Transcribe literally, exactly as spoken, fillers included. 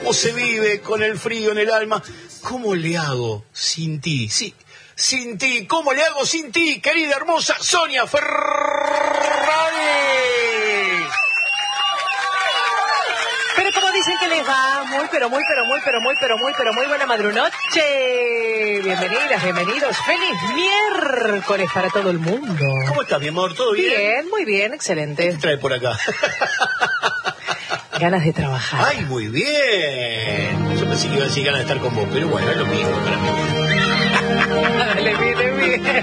¿Cómo se vive con el frío en el alma? ¿Cómo le hago sin ti? Sí, sin ti. ¿Cómo le hago sin ti, querida hermosa Sonia Ferrari? Pero como dicen que les va, muy, pero muy, pero muy, pero muy, pero muy, pero muy buena madrunoche. Bienvenidas, bienvenidos. Feliz miércoles para todo el mundo. ¿Cómo estás, mi amor? ¿Todo bien? Bien, muy bien, excelente. ¿Qué te trae por acá? Ganas de trabajar. ¡Ay, muy bien! Yo pensé que iba a decir ganas de estar con vos, pero bueno, es lo mismo para mí. Le viene bien.